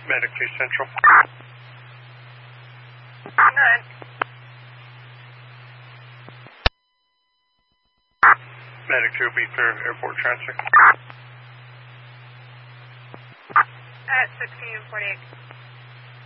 Medic 2 Central. None. Medic 2 will be clear of airport transfer. At 16 and 48.